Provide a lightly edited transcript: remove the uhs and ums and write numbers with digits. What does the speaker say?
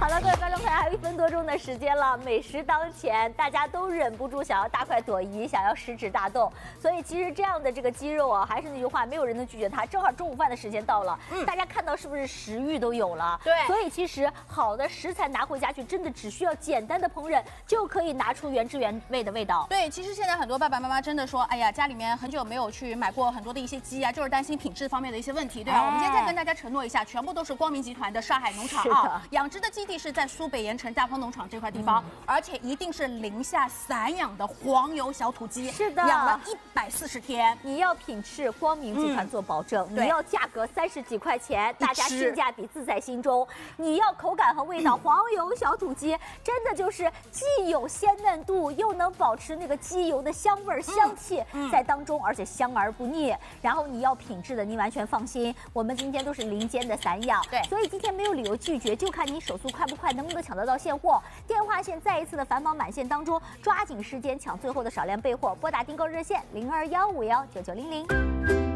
好了，各位观众朋友，还有1分多钟的时间了。美食当前，大家都忍不住想要大快朵颐，想要食指大动。所以其实这样的这个鸡肉啊，还是那句话，没有人能拒绝它。正好中午饭的时间到了，大家看到是不是食欲都有了？ 对。 所以其实好的食材拿回家去，真的只需要简单的烹饪，就可以拿出原汁原味的味道。 对，其实现在很多爸爸妈妈真的说，哎呀，家里面很久没有去买过很多的一些鸡啊，就是担心品质方面的一些问题，对吧？我们今天再跟大家承诺一下，全部都是光明集团的沙海农场啊，养殖的基地是在苏北盐城大丰农场这块地方，而且一定是零下散养的黄油小土鸡， 是的， 养了140天。 你要品质，光明集团做保证；你要价格30几块钱，大家性价比自在心中；你要口感和味道，黄油小土鸡真的就是既有鲜嫩度，又能保持那个鸡油的香味香气在当中，而且香而不腻。然后你要品质的，你完全放心，我们今天都是林间的散养， 对， 所以今天没有理由拒绝，就看你手速快不快，能不能抢得到现货。电话线再一次的繁忙满线当中，抓紧时间抢最后的少量备货，拨打订购热线0215199900。